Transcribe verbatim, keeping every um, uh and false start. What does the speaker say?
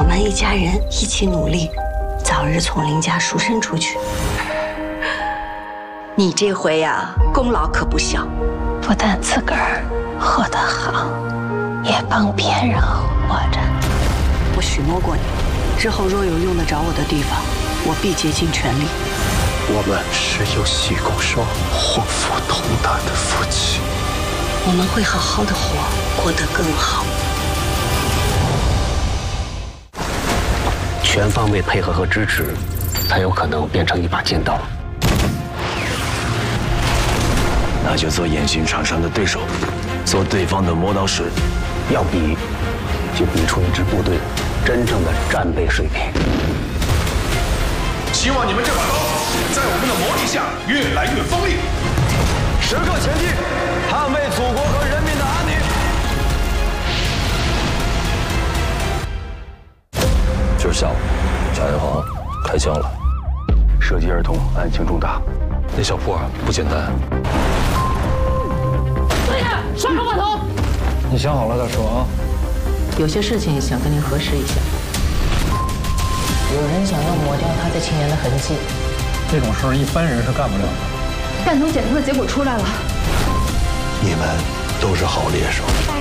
我们一家人一起努力，早日从林家赎身出去。你这回呀，功劳可不小， 不但自个儿活得好，也帮别人活着。 我许诺过你，之后若有用得着我的地方，我必竭尽全力。 我们是有喜共双、祸福同担的夫妻。 我们会好好的活，过得更好。 全方位配合和支持，才有可能变成一把剑刀。 那就做眼心厂商的对手，做对方的磨刀石。 要比，就比出一支部队真正的战备水平。 希望你们这把刀在我们的磨砺下越来越锋利。 时刻前进，捍卫祖国和人民的安宁。今儿下午，贾元航开枪了，涉及儿童，案情重大。那小破不简单。 队长，双手把头。 你想好了再说啊。 有些事情想跟您核实一下。有人想要抹掉他在青年的痕迹， 这种事儿一般人是干不了的。 弹头检测的结果出来了， 你们都是好猎手。